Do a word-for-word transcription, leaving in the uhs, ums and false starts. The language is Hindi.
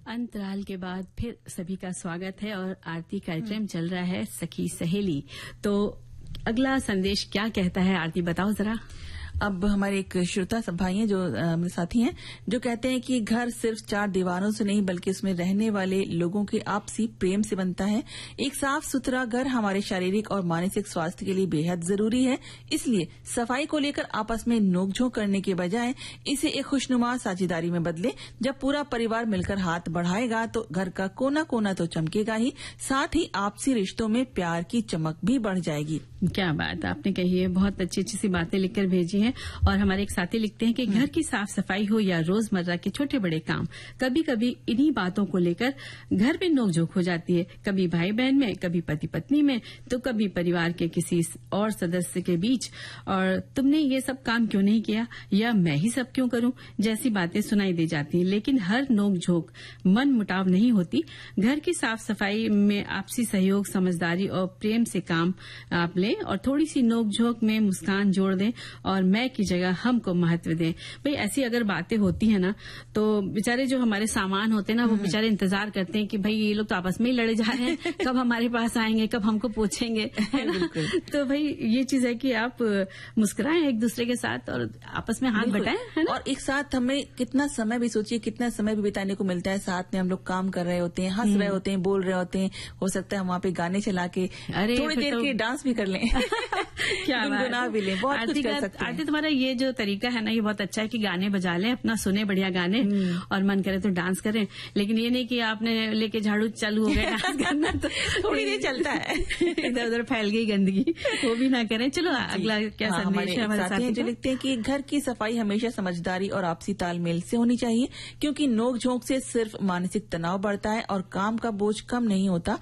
अंतराल के बाद फिर सभी का स्वागत है और आरती कार्यक्रम चल रहा है सखी सहेली। तो अगला संदेश क्या कहता है आरती, बताओ जरा। अब हमारे एक श्रोता भाई हैं जो मेरे साथी हैं, जो कहते हैं कि घर सिर्फ चार दीवारों से नहीं बल्कि उसमें रहने वाले लोगों के आपसी प्रेम से बनता है। एक साफ सुथरा घर हमारे शारीरिक और मानसिक स्वास्थ्य के लिए बेहद जरूरी है। इसलिए सफाई को लेकर आपस में नोकझोंक करने के बजाय इसे एक खुशनुमा साझेदारी में बदले। जब पूरा परिवार मिलकर हाथ बढ़ाएगा तो घर का कोना कोना तो चमकेगा ही, साथ ही आपसी रिश्तों में प्यार की चमक भी बढ़ जाएगी। क्या बात आपने कही है, बहुत अच्छी अच्छी सी बातें लिखकर भेजी हैं। और हमारे एक साथी लिखते हैं कि घर की साफ सफाई हो या रोजमर्रा के छोटे बड़े काम, कभी कभी इन्हीं बातों को लेकर घर में नोकझोंक हो जाती है। कभी भाई बहन में, कभी पति पत्नी में, तो कभी परिवार के किसी और सदस्य के बीच। और तुमने ये सब काम क्यों नहीं किया, या मैं ही सब क्यों करूं, जैसी बातें सुनाई दे जाती हैं। लेकिन हर नोकझोंक मन मुटाव नहीं होती। घर की साफ सफाई में आपसी सहयोग, समझदारी और प्रेम से काम आप लें और थोड़ी सी नोकझोंक में मुस्कान जोड़ दें और मैं की जगह हमको महत्व दें। भाई ऐसी अगर बातें होती है ना, तो बेचारे जो हमारे सामान होते हैं ना, वो बेचारे इंतजार करते हैं कि भाई ये लोग तो आपस में ही लड़े जा रहे हैं, कब हमारे पास आएंगे, कब हमको पूछेंगे, है ना। तो भाई ये चीज है कि आप मुस्कुराएं एक दूसरे के साथ और आपस में हाथ बटाएं, है ना। और एक साथ हमें कितना समय भी, सोचिए कितना समय भी बिताने को मिलता है। साथ में हम लोग काम कर रहे होते हैं, हंस रहे होते हैं, बोल रहे होते हैं। हो सकता है हम वहाँ पे गाने चला के थोड़ी देर के डांस भी कर लें, क्या गुनगुना भी लें, बहुत कुछ कर सकते हैं। आरती तुम्हारा ये जो तरीका है ना, ये बहुत अच्छा है कि गाने बजा लें, अपना सुने बढ़िया गाने और मन करे तो डांस करें। लेकिन ये नहीं कि आपने लेके झाड़ू चालू हो गया डांस करना, तो थोड़ी देर चलता है, इधर उधर फैल गई गंदगी, वो भी ना करें। चलो अगला क्या हाँ, संदेश है हमारे साथ जो लिखते हैं कि घर की सफाई हमेशा समझदारी और आपसी तालमेल से होनी चाहिए, क्योंकि नोक झोंक से सिर्फ मानसिक तनाव बढ़ता है और काम का बोझ कम नहीं होता।